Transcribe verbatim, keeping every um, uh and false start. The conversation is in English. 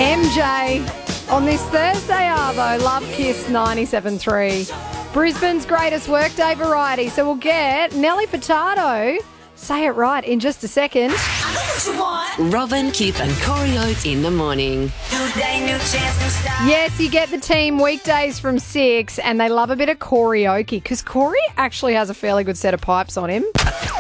M J on this Thursday, Arvo. Love Kiss ninety-seven point three. Brisbane's greatest workday variety. So we'll get Nelly Furtado. Say it right in just a second. I know what you want. Robin, Kip and Corey Oates in the morning. New day, new chance, new style. Yes, you get the team weekdays from six, and they love a bit of karaoke because Corey actually has a fairly good set of pipes on him.